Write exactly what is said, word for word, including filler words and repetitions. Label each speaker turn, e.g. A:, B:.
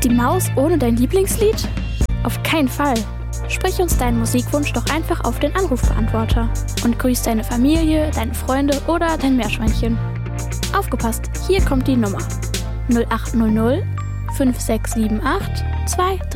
A: Die Maus ohne dein Lieblingslied? Auf keinen Fall. Sprich uns deinen Musikwunsch doch einfach auf den Anrufbeantworter und grüß deine Familie, deine Freunde oder dein Meerschweinchen. Aufgepasst, hier kommt die Nummer null acht null null fünf sechs sieben acht zwei